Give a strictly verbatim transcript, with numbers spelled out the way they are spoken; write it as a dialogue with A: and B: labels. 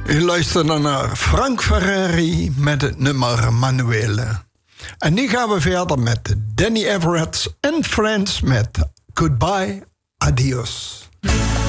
A: U luistert dan naar Frank Ferreri met het nummer Manuele. En nu gaan we verder met Danny Everett en Friends met Goodbye, Adios.